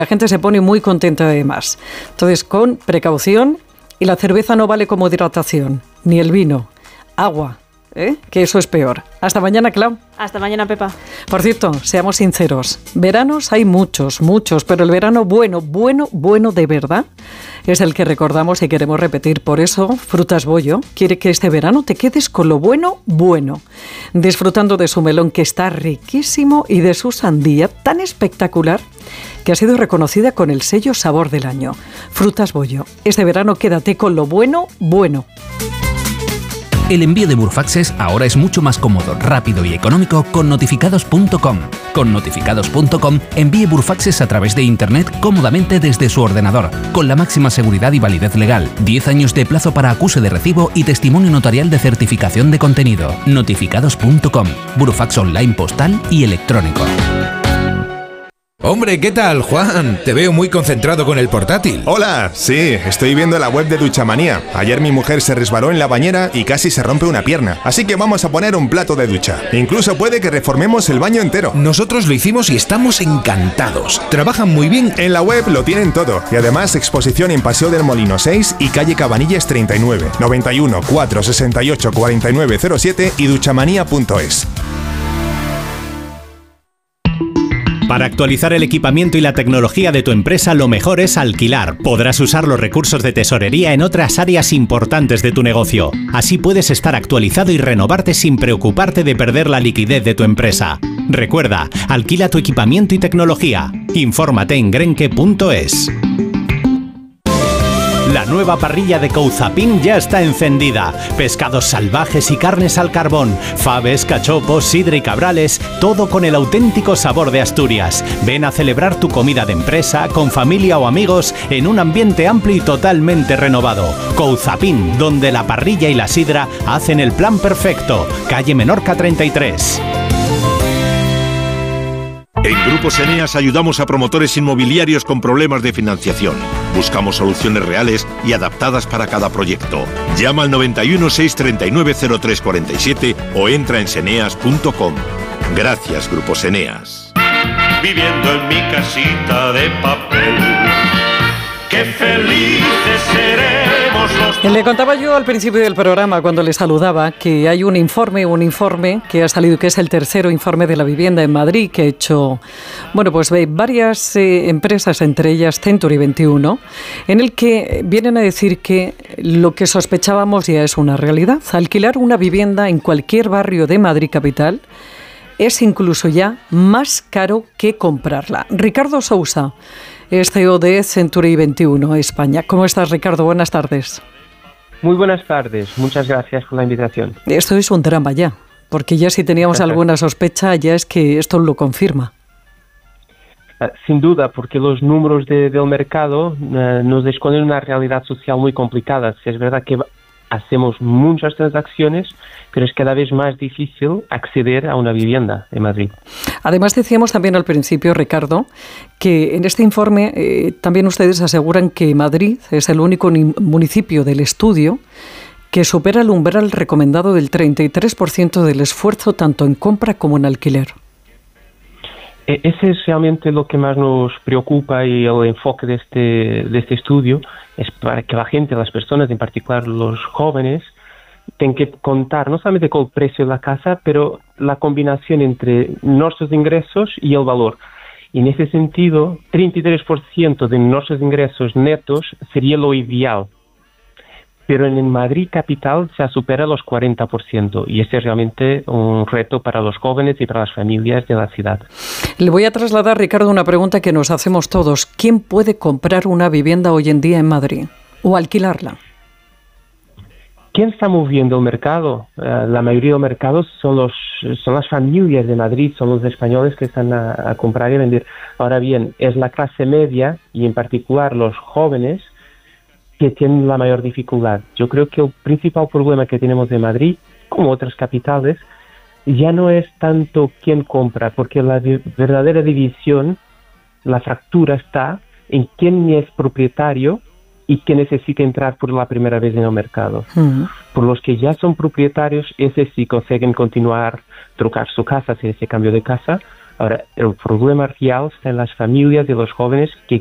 La gente se pone muy contenta además. Entonces, con precaución, y la cerveza no vale como hidratación, ni el vino. Agua, que eso es peor. Hasta mañana, Clau. Hasta mañana, Pepa. Por cierto, seamos sinceros, veranos hay muchos, pero el verano bueno de verdad es el que recordamos y queremos repetir. Por eso, Frutas Bollo quiere que este verano te quedes con lo bueno, disfrutando de su melón que está riquísimo y de su sandía tan espectacular que ha sido reconocida con el sello Sabor del Año. Frutas Bollo, este verano quédate con lo bueno. El envío de Burfaxes ahora es mucho más cómodo, rápido y económico con notificados.com. Con notificados.com envíe Burfaxes a través de Internet cómodamente desde su ordenador, con la máxima seguridad y validez legal, 10 años de plazo para acuse de recibo y testimonio notarial de certificación de contenido. Notificados.com, Burfax online postal y electrónico. Hombre, ¿qué tal, Juan? Te veo muy concentrado con el portátil. Hola, sí, estoy viendo la web de Duchamanía. Ayer mi mujer se resbaló en la bañera y casi se rompe una pierna. Así que vamos a poner un plato de ducha. Incluso puede que reformemos el baño entero. Nosotros lo hicimos y estamos encantados. Trabajan muy bien. En la web lo tienen todo. Y además exposición en Paseo del Molino 6 y calle Cabanillas 39, 91 468 4907 y duchamanía.es. Para actualizar el equipamiento y la tecnología de tu empresa, lo mejor es alquilar. Podrás usar los recursos de tesorería en otras áreas importantes de tu negocio. Así puedes estar actualizado y renovarte sin preocuparte de perder la liquidez de tu empresa. Recuerda, alquila tu equipamiento y tecnología. Infórmate en grenke.es. La nueva parrilla de Couzapin ya está encendida. Pescados salvajes y carnes al carbón, faves, cachopos, sidra y cabrales, todo con el auténtico sabor de Asturias. Ven a celebrar tu comida de empresa, con familia o amigos, en un ambiente amplio y totalmente renovado. Couzapin, donde la parrilla y la sidra hacen el plan perfecto. Calle Menorca 33. En Grupos Eneas ayudamos a promotores inmobiliarios con problemas de financiación. Buscamos soluciones reales y adaptadas para cada proyecto. Llama al 91 639 0347 o entra en seneas.com. Gracias, Grupos Eneas. Viviendo en mi casita de papel, qué felices seremos los... Le contaba yo al principio del programa, cuando le saludaba, que hay un informe que ha salido, que es el tercero informe de la vivienda en Madrid, que ha hecho, varias empresas, entre ellas Century 21, en el que vienen a decir que lo que sospechábamos ya es una realidad. Alquilar una vivienda en cualquier barrio de Madrid capital es incluso ya más caro que comprarla. Ricardo Sousa es CEO de Century 21 España. ¿Cómo estás, Ricardo? Buenas tardes. Muy buenas tardes, muchas gracias por la invitación. Esto es un drama ya, porque ya si teníamos alguna sospecha, ya es que esto lo confirma. Sin duda, porque los números del mercado nos esconden una realidad social muy complicada. Es verdad que hacemos muchas transacciones, pero es cada vez más difícil acceder a una vivienda en Madrid. Además, decíamos también al principio, Ricardo, que en este informe también ustedes aseguran que Madrid es el único municipio del estudio que supera el umbral recomendado del 33% del esfuerzo tanto en compra como en alquiler. Ese es realmente lo que más nos preocupa, y el enfoque de este estudio es para que la gente, las personas, en particular los jóvenes, tengan que contar no solamente con el precio de la casa, pero la combinación entre nuestros ingresos y el valor. Y en ese sentido, 33% de nuestros ingresos netos sería lo ideal. Pero en Madrid capital se supera los 40%, y ese es realmente un reto para los jóvenes y para las familias de la ciudad. Le voy a trasladar, Ricardo, una pregunta que nos hacemos todos. ¿Quién puede comprar una vivienda hoy en día en Madrid o alquilarla? ¿Quién está moviendo el mercado? La mayoría del mercado son las familias de Madrid, son los españoles que están a comprar y vender. Ahora bien, es la clase media y en particular los jóvenes que tienen la mayor dificultad. Yo creo que el principal problema que tenemos en Madrid, como otras capitales, ya no es tanto quién compra, porque la verdadera división, la fractura está en quién es propietario y quién necesita entrar por la primera vez en el mercado. Por los que ya son propietarios, ese sí consiguen continuar, trocar su casa, hacer ese cambio de casa, Ahora, el problema real está en las familias y los jóvenes que